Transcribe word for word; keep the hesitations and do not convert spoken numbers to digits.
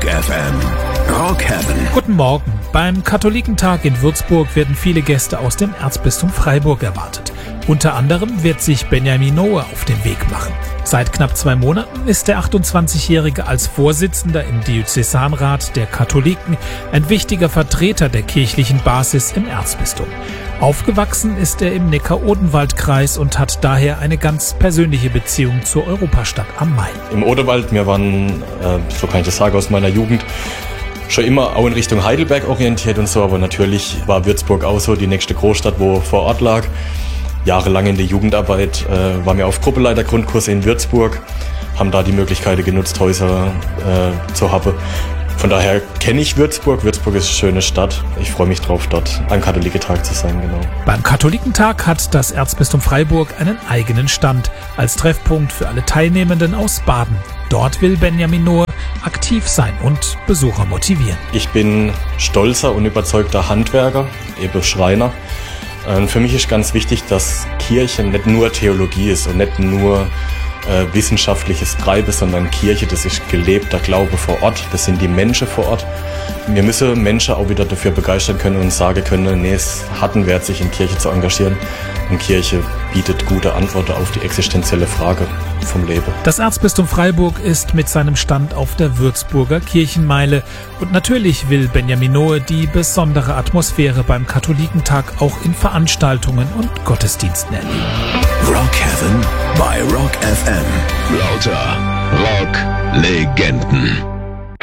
Rock F M. Rock Heaven. Guten Morgen. Beim Katholikentag in Würzburg werden viele Gäste aus dem Erzbistum Freiburg erwartet. Unter anderem wird sich Benjamin Noe auf den Weg machen. Seit knapp zwei Monaten ist der achtundzwanzigjährige als Vorsitzender im Diözesanrat der Katholiken ein wichtiger Vertreter der kirchlichen Basis im Erzbistum. Aufgewachsen ist er im Neckar-Odenwald-Kreis und hat daher eine ganz persönliche Beziehung zur Europastadt am Main. Im Odenwald, wir waren, äh, so kann ich das sagen, aus meiner Jugend, schon immer auch in Richtung Heidelberg orientiert und so, aber natürlich war Würzburg auch so die nächste Großstadt, wo vor Ort lag. Jahrelang in der Jugendarbeit äh, waren wir auf Gruppeleitergrundkurse in Würzburg, haben da die Möglichkeit genutzt, Häuser äh, zu haben. Von daher kenne ich Würzburg. Würzburg ist eine schöne Stadt. Ich freue mich drauf, dort am Katholikentag zu sein. Genau. Beim Katholikentag hat das Erzbistum Freiburg einen eigenen Stand als Treffpunkt für alle Teilnehmenden aus Baden. Dort will Benjamin Noe aktiv sein und Besucher motivieren. Ich bin stolzer und überzeugter Handwerker, eben Schreiner. Und für mich ist ganz wichtig, dass Kirche nicht nur Theologie ist und nicht nur äh, wissenschaftliches Treiben, sondern Kirche, das ist gelebter Glaube vor Ort, das sind die Menschen vor Ort. Wir müssen Menschen auch wieder dafür begeistern können und sagen können, nee, es hat einen Wert, sich in Kirche zu engagieren. Und Kirche bietet gute Antworten auf die existenzielle Frage vom Leben. Das Erzbistum Freiburg ist mit seinem Stand auf der Würzburger Kirchenmeile. Und natürlich will Benjamin Noe die besondere Atmosphäre beim Katholikentag auch in Veranstaltungen und Gottesdiensten erleben. Rock Heaven bei Rock F M. Lauter Rock-Legenden.